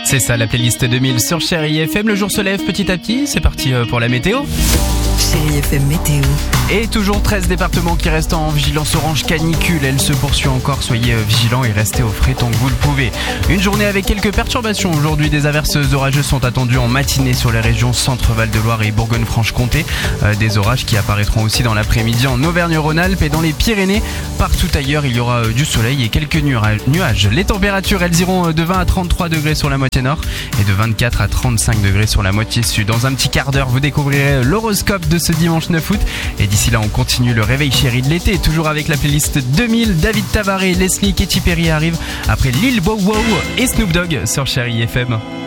C'est ça la playlist 2000 sur Chérie FM. Le jour se lève petit à petit, c'est parti pour la météo. Chérie FM météo. Et toujours 13 départements qui restent en vigilance orange canicule. Elle se poursuit encore, soyez vigilants et restez au frais tant que vous le pouvez. Une journée avec quelques perturbations. Aujourd'hui, des averses orageuses sont attendues en matinée sur les régions Centre-Val de Loire et Bourgogne-Franche-Comté. Des orages qui apparaîtront aussi dans l'après-midi en Auvergne-Rhône-Alpes et dans les Pyrénées. Partout ailleurs, il y aura du soleil et quelques nuages. Les températures, elles iront de 20 à 33 degrés sur la moitié nord et de 24 à 35 degrés sur la moitié sud. Dans un petit quart d'heure, vous découvrirez l'horoscope de ce dimanche 9 août. Et d'ici là, on continue le réveil chéri de l'été, toujours avec la playlist 2000. David Tavaré, Leslie, Katy Perry arrivent après Lil Bow Wow et Snoop Dogg sur Chérie FM.